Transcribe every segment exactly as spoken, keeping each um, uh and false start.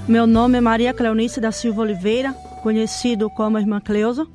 Meu nome é Maria Cleonice da Silva Oliveira, conhecido como Irmã Cleusa.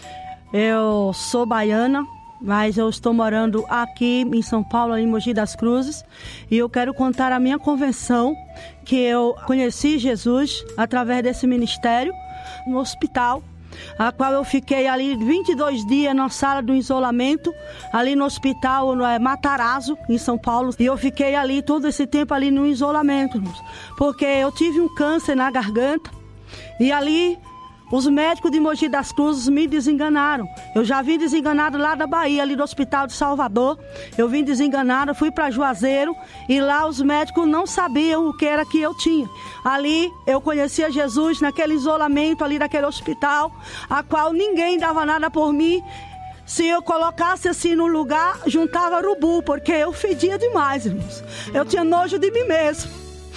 Eu sou baiana, mas eu estou morando aqui em São Paulo, em Mogi das Cruzes. E eu quero contar a minha conversão, que eu conheci Jesus através desse ministério no hospital, a qual eu fiquei ali vinte e dois dias na sala do isolamento, ali no hospital no Matarazzo, em São Paulo. E eu fiquei ali todo esse tempo ali no isolamento, porque eu tive um câncer na garganta. E ali os médicos de Mogi das Cruzes me desenganaram. Eu já vim desenganado lá da Bahia, ali do Hospital de Salvador. Eu vim desenganado, fui para Juazeiro e lá os médicos não sabiam o que era que eu tinha. Ali eu conhecia Jesus naquele isolamento ali daquele hospital, a qual ninguém dava nada por mim. Se eu colocasse assim no lugar, juntava urubu, porque eu fedia demais, irmãos. Eu tinha nojo de mim mesmo.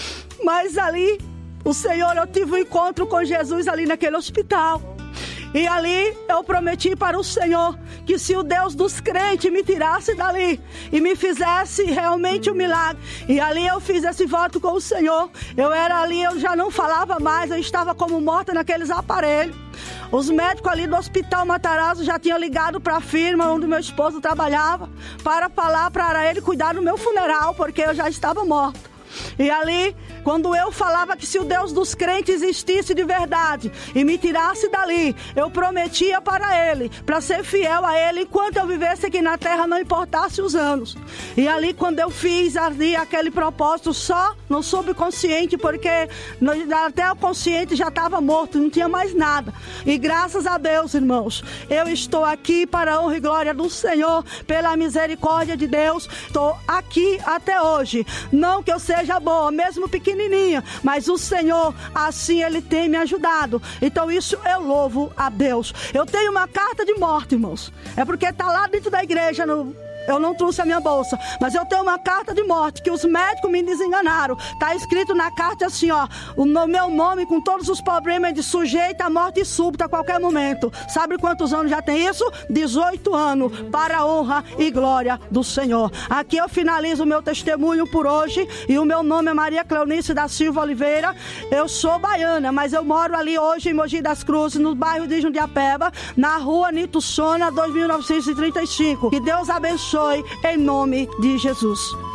Mas ali o Senhor, eu tive um encontro com Jesus ali naquele hospital. E ali eu prometi para o Senhor que se o Deus dos crentes me tirasse dali e me fizesse realmente um milagre. E ali eu fiz esse voto com o Senhor. Eu era ali, eu já não falava mais, eu estava como morta naqueles aparelhos. Os médicos ali do Hospital Matarazzo já tinham ligado para a firma onde meu esposo trabalhava para falar para ele cuidar do meu funeral, porque eu já estava morta. E ali, quando eu falava que se o Deus dos crentes existisse de verdade e me tirasse dali, eu prometia para Ele, para ser fiel a Ele enquanto eu vivesse aqui na terra, não importasse os anos. E ali, quando eu fiz ali aquele propósito só no subconsciente, porque até o consciente já estava morto, não tinha mais nada. E graças a Deus, irmãos, eu estou aqui para a honra e glória do Senhor, pela misericórdia de Deus. Estou aqui até hoje. Não que eu seja Seja boa, mesmo pequenininha, mas o Senhor, assim Ele tem me ajudado. Então isso eu louvo a Deus. Eu tenho uma carta de morte, irmãos. É porque está lá dentro da igreja, no... eu não trouxe a minha bolsa, mas eu tenho uma carta de morte que os médicos me desenganaram. Está escrito na carta assim, ó, o meu nome com todos os problemas de sujeito à morte súbita a qualquer momento. Sabe quantos anos já tem isso? dezoito anos, para a honra e glória do Senhor. Aqui eu finalizo o meu testemunho por hoje e o meu nome é Maria Cleonice da Silva Oliveira. Eu sou baiana, mas eu moro ali hoje em Mogi das Cruzes, no bairro de Jundiapeba, na rua Nito Sona, dois mil novecentos e trinta e cinco. Que Deus abençoe em nome de Jesus.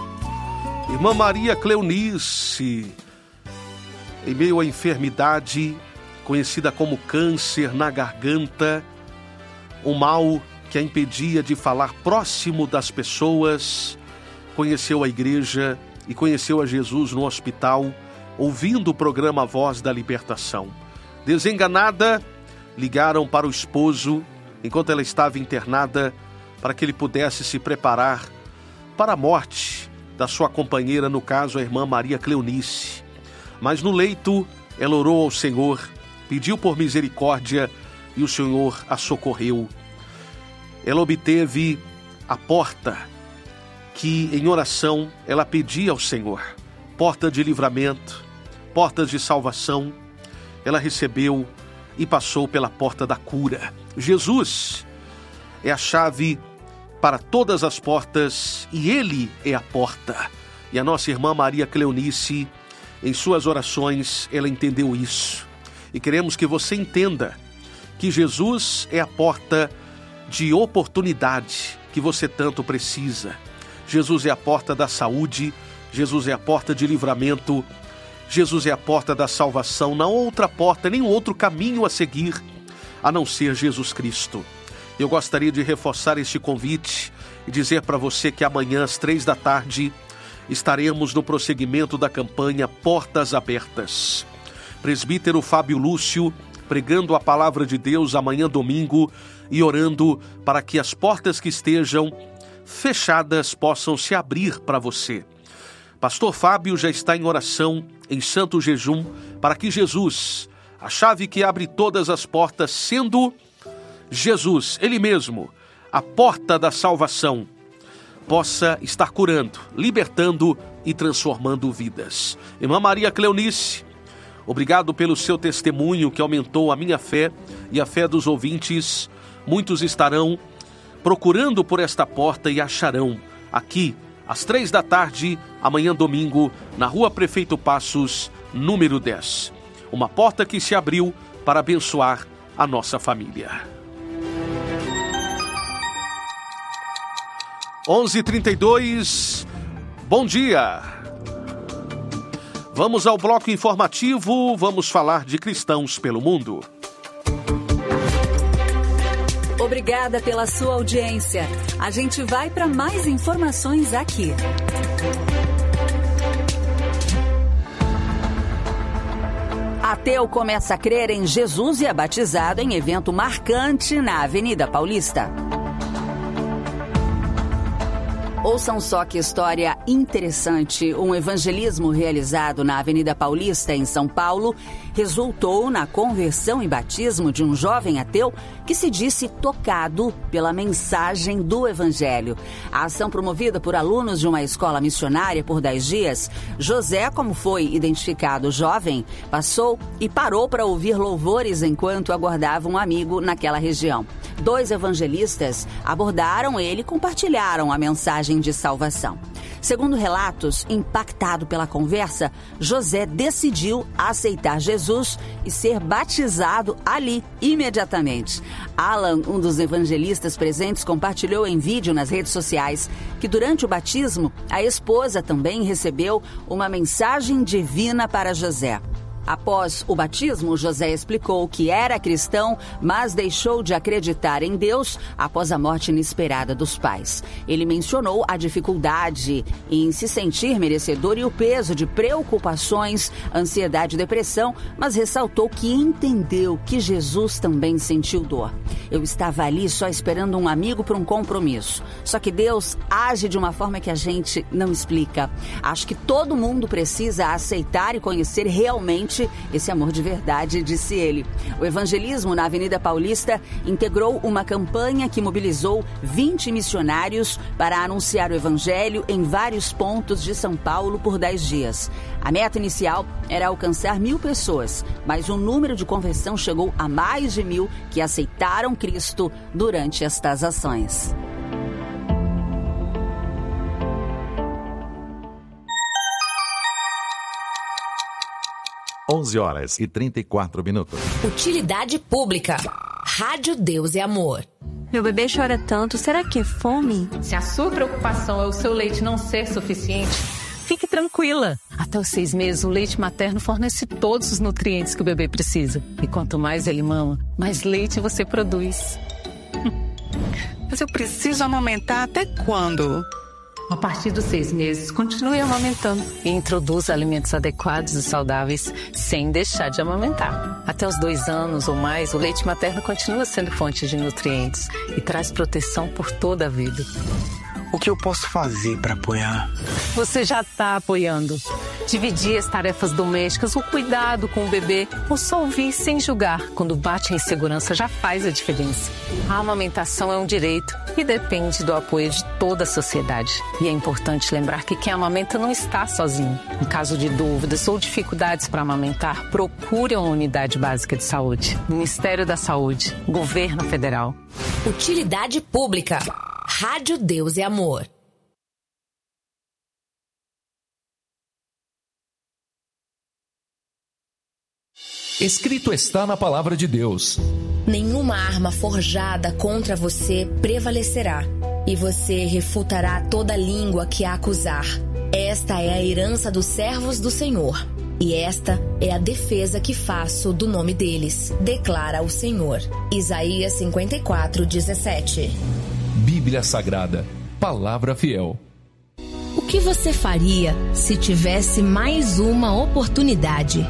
Irmã Maria Cleonice, em meio à enfermidade conhecida como câncer na garganta, um mal que a impedia de falar próximo das pessoas, conheceu a igreja e conheceu a Jesus no hospital, ouvindo o programa Voz da Libertação. Desenganada, ligaram para o esposo, enquanto ela estava internada, para que ele pudesse se preparar para a morte da sua companheira, no caso a irmã Maria Cleonice. Mas no leito, ela orou ao Senhor, pediu por misericórdia e o Senhor a socorreu. Ela obteve a porta que em oração ela pedia ao Senhor, porta de livramento, porta de salvação. Ela recebeu e passou pela porta da cura. Jesus é a chave para todas as portas e Ele é a porta. E a nossa irmã Maria Cleonice, em suas orações, ela entendeu isso. E queremos que você entenda que Jesus é a porta de oportunidade que você tanto precisa. Jesus é a porta da saúde, Jesus é a porta de livramento, Jesus é a porta da salvação. Não há outra porta, nem outro caminho a seguir, a não ser Jesus Cristo. Eu gostaria de reforçar este convite e dizer para você que amanhã às três da tarde estaremos no prosseguimento da campanha Portas Abertas. Presbítero Fábio Lúcio pregando a palavra de Deus amanhã domingo e orando para que as portas que estejam fechadas possam se abrir para você. Pastor Fábio já está em oração, em santo jejum, para que Jesus, a chave que abre todas as portas, sendo Jesus, Ele mesmo, a porta da salvação, possa estar curando, libertando e transformando vidas. Irmã Maria Cleonice, obrigado pelo seu testemunho que aumentou a minha fé e a fé dos ouvintes. Muitos estarão procurando por esta porta e acharão aqui, às três da tarde, amanhã domingo, na Rua Prefeito Passos, número dez. uma porta que se abriu para abençoar a nossa família. onze e trinta e dois, bom dia. Vamos ao bloco informativo, vamos falar de cristãos pelo mundo. Obrigada pela sua audiência. A gente vai para mais informações aqui. Ateu começa a crer em Jesus e é batizado em evento marcante na Avenida Paulista. Ouçam só que história interessante. Um evangelismo realizado na Avenida Paulista, em São Paulo, resultou na conversão e batismo de um jovem ateu que se disse tocado pela mensagem do Evangelho. A ação promovida por alunos de uma escola missionária por dez dias, José, como foi identificado jovem, passou e parou para ouvir louvores enquanto aguardava um amigo naquela região. Dois evangelistas abordaram ele e compartilharam a mensagem de salvação. Segundo relatos, impactado pela conversa, José decidiu aceitar Jesus e ser batizado ali, imediatamente. Alan, um dos evangelistas presentes, compartilhou em vídeo nas redes sociais que durante o batismo, a esposa também recebeu uma mensagem divina para José. Após o batismo, José explicou que era cristão, mas deixou de acreditar em Deus após a morte inesperada dos pais. Ele mencionou a dificuldade em se sentir merecedor e o peso de preocupações, ansiedade e depressão, mas ressaltou que entendeu que Jesus também sentiu dor. Eu estava ali só esperando um amigo para um compromisso. Só que Deus age de uma forma que a gente não explica. Acho que todo mundo precisa aceitar e conhecer realmente esse amor de verdade, disse ele. O evangelismo na Avenida Paulista integrou uma campanha que mobilizou vinte missionários para anunciar o evangelho em vários pontos de São Paulo por dez dias. A meta inicial era alcançar mil pessoas, mas o número de conversão chegou a mais de mil que aceitaram Cristo durante estas ações. onze horas e trinta e quatro minutos. Utilidade pública. Rádio Deus e Amor. Meu bebê chora tanto, será que é fome? Se a sua preocupação é o seu leite não ser suficiente, fique tranquila. Até os seis meses, o leite materno fornece todos os nutrientes que o bebê precisa. E quanto mais ele mama, mais leite você produz. Mas eu preciso amamentar até quando? A partir dos seis meses, continue amamentando. E introduza alimentos adequados e saudáveis sem deixar de amamentar. Até os dois anos ou mais, o leite materno continua sendo fonte de nutrientes e traz proteção por toda a vida. O que eu posso fazer para apoiar? Você já está apoiando. Dividir as tarefas domésticas, o cuidado com o bebê, ou só ouvir sem julgar quando bate a insegurança já faz a diferença. A amamentação é um direito e depende do apoio de toda a sociedade. E é importante lembrar que quem amamenta não está sozinho. Em caso de dúvidas ou dificuldades para amamentar, procure uma unidade básica de saúde. Ministério da Saúde, Governo Federal. Utilidade pública. Rádio Deus e Amor. Escrito está na palavra de Deus: nenhuma arma forjada contra você prevalecerá, e você refutará toda língua que a acusar. Esta é a herança dos servos do Senhor, e esta é a defesa que faço do nome deles, declara o Senhor. Isaías cinquenta e quatro, dezessete. Bíblia Sagrada, palavra fiel. O que você faria se tivesse mais uma oportunidade?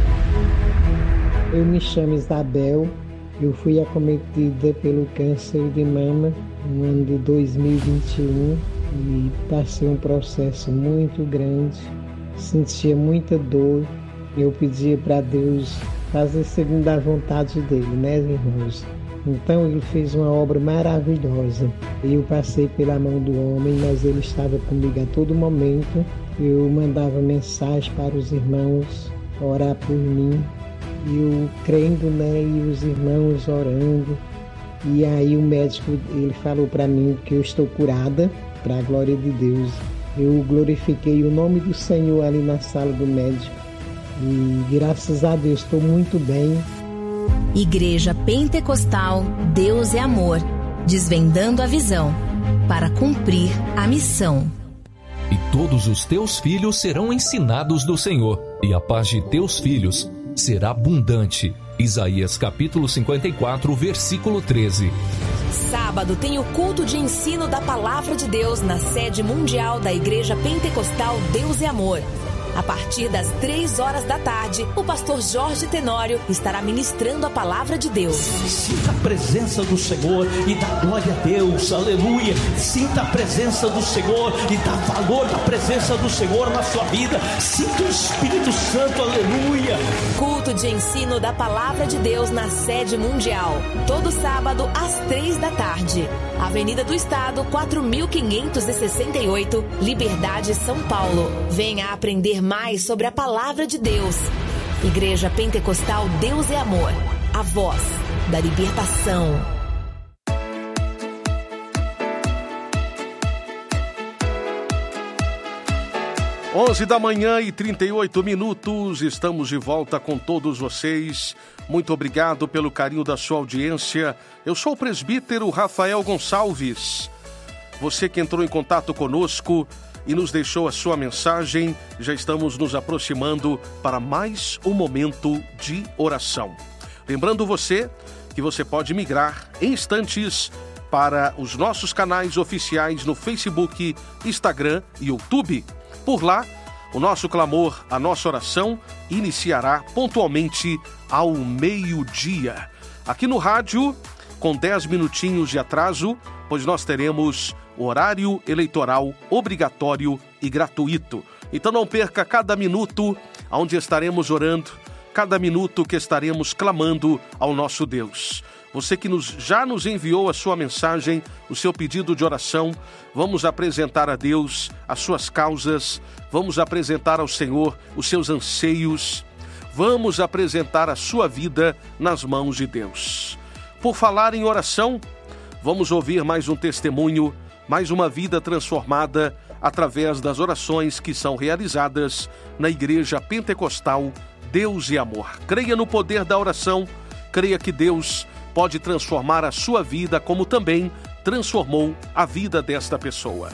Eu me chamo Isabel, eu fui acometida pelo câncer de mama no ano de dois mil e vinte e um e passei um processo muito grande, sentia muita dor. Eu pedia para Deus fazer segundo a vontade dele, né, irmãos? Então ele fez uma obra maravilhosa. Eu passei pela mão do homem, mas ele estava comigo a todo momento. Eu mandava mensagem para os irmãos orar por mim. Eu crendo, né, e os irmãos orando. E aí o médico, ele falou para mim que eu estou curada, para a glória de Deus. Eu glorifiquei o nome do Senhor ali na sala do médico. e graças a Deus estou muito bem. Igreja Pentecostal Deus é Amor, desvendando a visão para cumprir a missão. E todos os teus filhos serão ensinados do Senhor, e a paz de teus filhos será abundante. Isaías capítulo cinquenta e quatro, versículo treze. Sábado tem o culto de ensino da Palavra de Deus na sede mundial da Igreja Pentecostal Deus é Amor. A partir das três horas da tarde, o pastor Jorge Tenório estará ministrando a Palavra de Deus. Sinta a presença do Senhor e dá glória a Deus, aleluia. Sinta a presença do Senhor e dá valor da presença do Senhor na sua vida. Sinta o Espírito Santo, aleluia. Culto de ensino da Palavra de Deus na sede mundial, todo sábado às três da tarde. Avenida do Estado, quatro mil quinhentos e sessenta e oito, Liberdade, São Paulo. Venha aprender mais sobre a Palavra de Deus. Igreja Pentecostal Deus é Amor, a voz da libertação. onze da manhã e trinta e oito minutos, estamos de volta com todos vocês. Muito obrigado pelo carinho da sua audiência. Eu sou o presbítero Rafael Gonçalves. Você que entrou em contato conosco e nos deixou a sua mensagem, já estamos nos aproximando para mais um momento de oração. Lembrando você que você pode migrar em instantes para os nossos canais oficiais no Facebook, Instagram e YouTube. Por lá, o nosso clamor, a nossa oração iniciará pontualmente ao meio-dia. Aqui no rádio, com dez minutinhos de atraso, pois nós teremos o horário eleitoral obrigatório e gratuito. Então não perca cada minuto onde estaremos orando, cada minuto que estaremos clamando ao nosso Deus. Você que nos, já nos enviou a sua mensagem, o seu pedido de oração, vamos apresentar a Deus as suas causas, vamos apresentar ao Senhor os seus anseios, vamos apresentar a sua vida nas mãos de Deus. Por falar em oração, vamos ouvir mais um testemunho, mais uma vida transformada através das orações que são realizadas na Igreja Pentecostal Deus e Amor. Creia no poder da oração, creia que Deus pode transformar a sua vida, como também transformou a vida desta pessoa.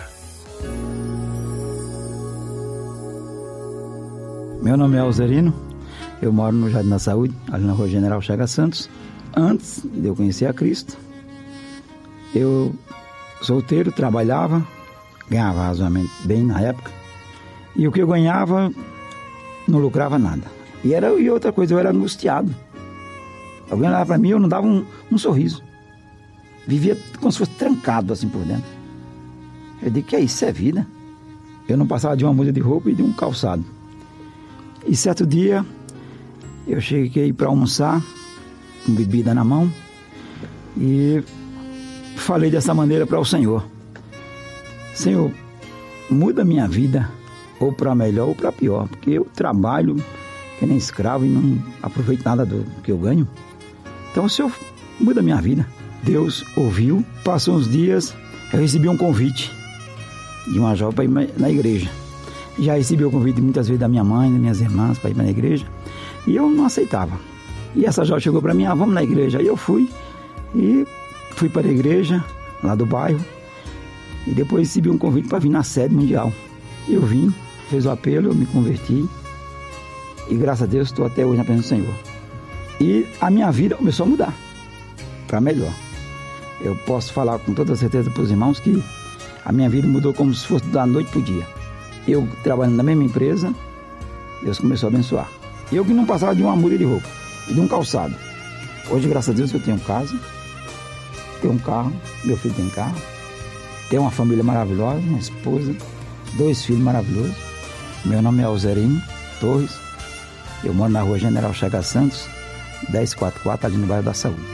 Meu nome é Alzerino, eu moro no Jardim da Saúde, ali na Rua General Chagas Santos. Antes de eu conhecer a Cristo, eu solteiro, trabalhava, ganhava razoavelmente bem na época, e o que eu ganhava não lucrava nada. E, era, e outra coisa, eu era angustiado. Alguém olhava para mim, eu não dava um, um sorriso. Vivia como se fosse trancado assim por dentro. Eu digo, que é isso? Isso é vida. Eu não passava de uma muda de roupa e de um calçado. E certo dia, eu cheguei para almoçar, com bebida na mão, e falei dessa maneira para o Senhor: Senhor, muda minha vida, ou para melhor ou para pior, porque eu trabalho que nem escravo e não aproveito nada do que eu ganho. Então o Senhor muda minha vida. Deus ouviu, passou uns dias, eu recebi um convite de uma jovem para ir na igreja. Já recebi o convite muitas vezes da minha mãe, das minhas irmãs para ir na igreja, e eu não aceitava. E essa jovem chegou para mim, ah, vamos na igreja. Aí eu fui, e fui para a igreja, lá do bairro, e depois recebi um convite para vir na sede mundial. Eu vim, fez o apelo, eu me converti, e graças a Deus estou até hoje na presença do Senhor. E a minha vida começou a mudar, para melhor. Eu posso falar com toda certeza para os irmãos que a minha vida mudou como se fosse da noite para o dia. Eu trabalhando na mesma empresa, Deus começou a abençoar. Eu que não passava de uma muda de roupa e de um calçado. Hoje, graças a Deus, eu tenho casa, tenho um carro, meu filho tem carro, tenho uma família maravilhosa, uma esposa, dois filhos maravilhosos. Meu nome é Alzerino Torres, eu moro na Rua General Chagas Santos, dez quarenta e quatro, ali no bairro da Saúde.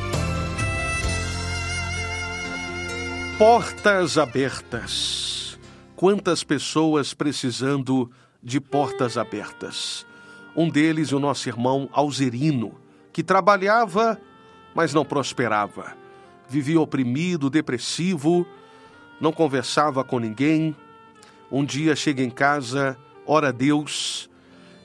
Portas abertas. Quantas pessoas precisando de portas abertas. Um deles, o nosso irmão Alzerino, que trabalhava, mas não prosperava. Vivia oprimido, depressivo, não conversava com ninguém. Um dia chega em casa, ora a Deus,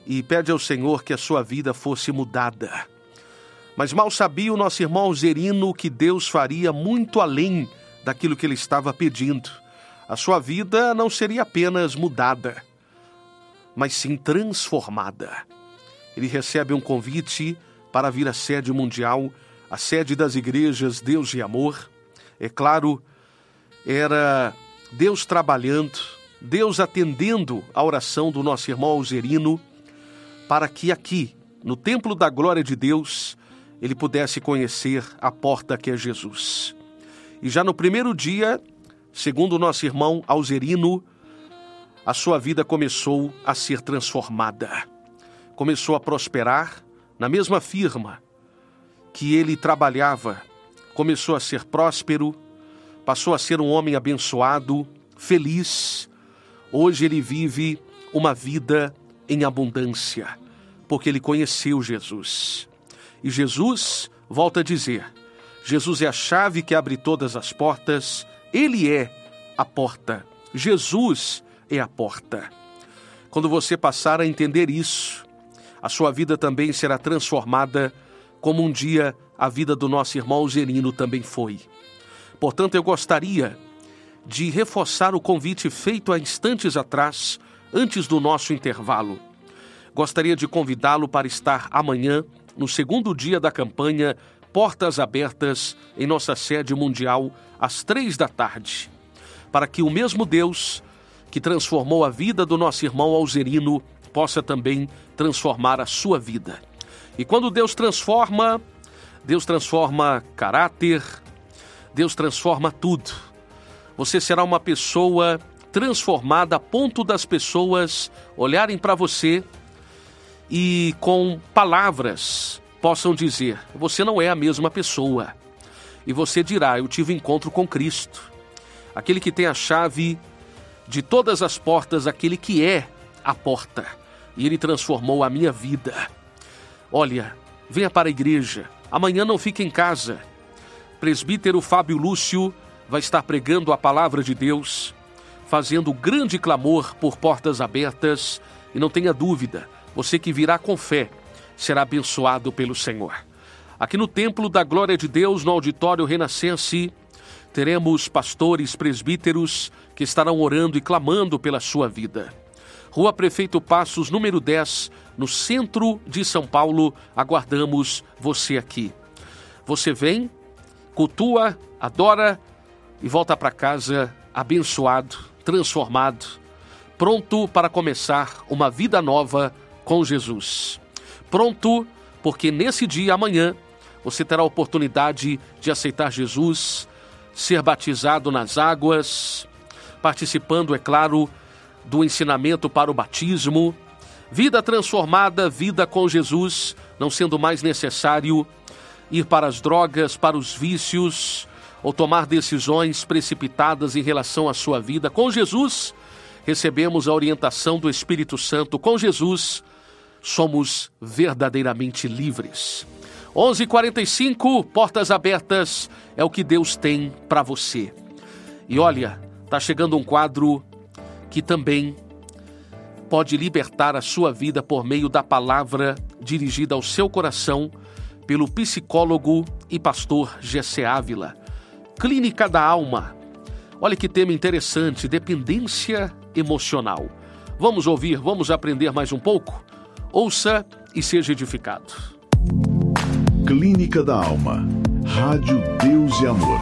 e pede ao Senhor que a sua vida fosse mudada. Mas mal sabia o nosso irmão Alzerino que Deus faria muito além daquilo que ele estava pedindo. A sua vida não seria apenas mudada, mas sim transformada. Ele recebe um convite para vir à sede mundial, a sede das igrejas Deus e Amor. É claro, era Deus trabalhando, Deus atendendo a oração do nosso irmão Alzerino, para que aqui, no templo da glória de Deus, ele pudesse conhecer a porta que é Jesus. E já no primeiro dia, segundo o nosso irmão Alzerino, a sua vida começou a ser transformada. Começou a prosperar na mesma firma que ele trabalhava. Começou a ser próspero, passou a ser um homem abençoado, feliz. Hoje ele vive uma vida em abundância, porque ele conheceu Jesus. E Jesus, volta a dizer, Jesus é a chave que abre todas as portas, ele é a porta. Jesus é a porta. Quando você passar a entender isso, a sua vida também será transformada, como um dia a vida do nosso irmão Alzerino também foi. Portanto, eu gostaria de reforçar o convite feito há instantes atrás, antes do nosso intervalo. Gostaria de convidá-lo para estar amanhã, no segundo dia da campanha Portas Abertas, em nossa sede mundial, às três da tarde, para que o mesmo Deus que transformou a vida do nosso irmão Alzerino possa também transformar a sua vida. E quando Deus transforma, Deus transforma caráter, Deus transforma tudo. Você será uma pessoa transformada a ponto das pessoas olharem para você e com palavras possam dizer, você não é a mesma pessoa. E você dirá, eu tive encontro com Cristo. Aquele que tem a chave de todas as portas, aquele que é a porta. E ele transformou a minha vida. Olha, venha para a igreja. Amanhã não fique em casa. Presbítero Fábio Lúcio vai estar pregando a palavra de Deus, fazendo grande clamor por portas abertas. E não tenha dúvida, você que virá com fé será abençoado pelo Senhor. Aqui no Templo da Glória de Deus, no Auditório Renascense, teremos pastores, presbíteros que estarão orando e clamando pela sua vida. Rua Prefeito Passos, número dez, no centro de São Paulo. Aguardamos você aqui. Você vem, cultua, adora e volta para casa abençoado, transformado, pronto para começar uma vida nova com Jesus. Pronto, porque nesse dia, amanhã, você terá a oportunidade de aceitar Jesus, ser batizado nas águas, participando, é claro, do ensinamento para o batismo, vida transformada, vida com Jesus, não sendo mais necessário ir para as drogas, para os vícios, ou tomar decisões precipitadas em relação à sua vida. Com Jesus, recebemos a orientação do Espírito Santo. Com Jesus, somos verdadeiramente livres. onze e quarenta e cinco, portas abertas, é o que Deus tem para você. E olha, está chegando um quadro que também pode libertar a sua vida por meio da palavra dirigida ao seu coração pelo psicólogo e pastor Gessé Ávila. Clínica da Alma. Olha que tema interessante, dependência emocional. Vamos ouvir, vamos aprender mais um pouco? Ouça e seja edificado. Clínica da Alma. Rádio Deus e Amor.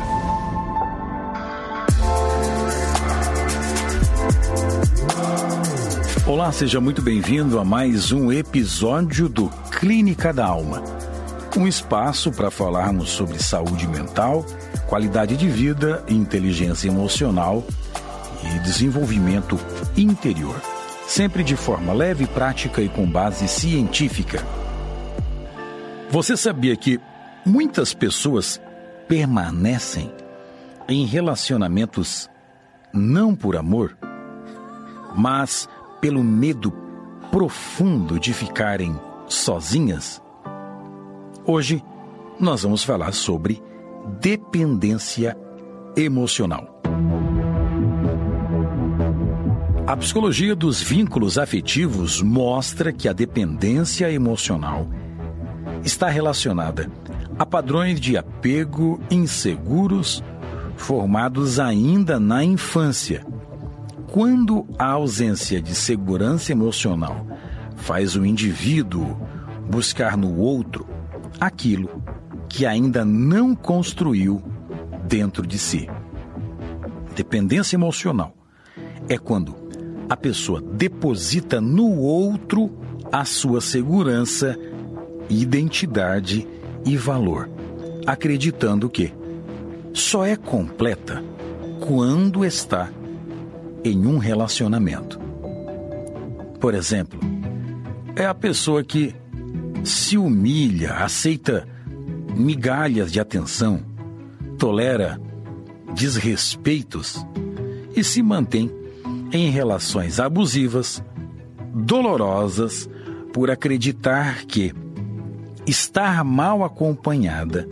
Olá, seja muito bem-vindo a mais um episódio do Clínica da Alma. Um espaço para falarmos sobre saúde mental, qualidade de vida, inteligência emocional e desenvolvimento interior. Sempre de forma leve, prática e com base científica. Você sabia que muitas pessoas permanecem em relacionamentos não por amor, mas pelo medo profundo de ficarem sozinhas? Hoje nós vamos falar sobre dependência emocional. A psicologia dos vínculos afetivos mostra que a dependência emocional está relacionada a padrões de apego inseguros formados ainda na infância. Quando a ausência de segurança emocional faz o indivíduo buscar no outro aquilo que ainda não construiu dentro de si. Dependência emocional é quando a pessoa deposita no outro a sua segurança, identidade e valor, acreditando que só é completa quando está em um relacionamento. Por exemplo, é a pessoa que se humilha, aceita migalhas de atenção, tolera desrespeitos e se mantém em relações abusivas, dolorosas, por acreditar que estar mal acompanhada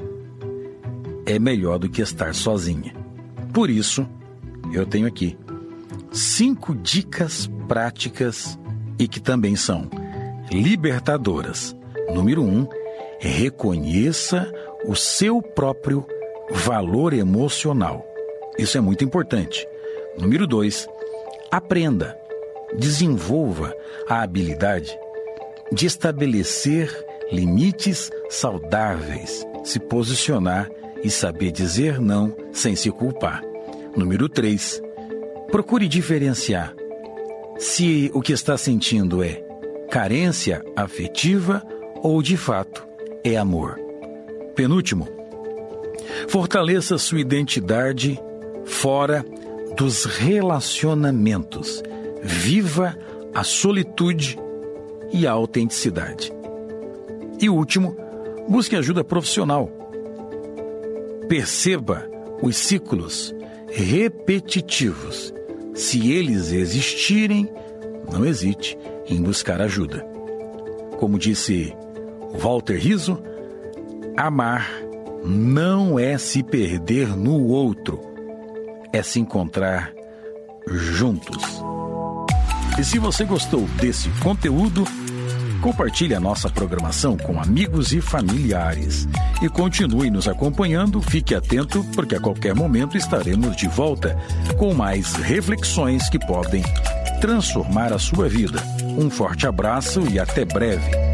é melhor do que estar sozinha. Por isso, eu tenho aqui cinco dicas práticas e que também são libertadoras. Número um, reconheça o seu próprio valor emocional. Isso é muito importante. Número dois, aprenda, desenvolva a habilidade de estabelecer limites saudáveis, se posicionar e saber dizer não sem se culpar. Número três, procure diferenciar se o que está sentindo é carência afetiva ou de fato é amor. Penúltimo, fortaleça sua identidade fora dos relacionamentos. Viva a solitude e a autenticidade. E último, busque ajuda profissional. Perceba os ciclos repetitivos. Se eles existirem, não hesite em buscar ajuda. Como disse Walter Rizzo, amar não é se perder no outro, é se encontrar juntos. E se você gostou desse conteúdo, compartilhe a nossa programação com amigos e familiares. E continue nos acompanhando, fique atento, porque a qualquer momento estaremos de volta com mais reflexões que podem transformar a sua vida. Um forte abraço e até breve.